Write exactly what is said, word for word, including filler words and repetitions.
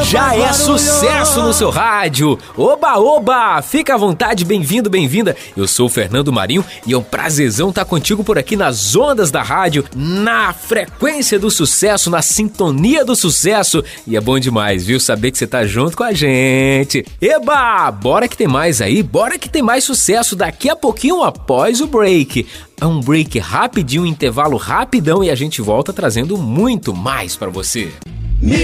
já é sucesso no seu rádio. Oba, oba, fica à vontade, bem-vindo, bem-vinda. Eu sou o Fernando Marinho e é um prazerzão estar contigo por aqui nas ondas da rádio, na frequência do sucesso, na sintonia do sucesso. E é bom demais, viu, saber que você tá junto com a gente. Eba, bora que tem mais aí, bora que tem mais sucesso daqui a pouquinho após o break. É um break rapidinho, um intervalo rapidão e a gente volta trazendo muito mais pra você.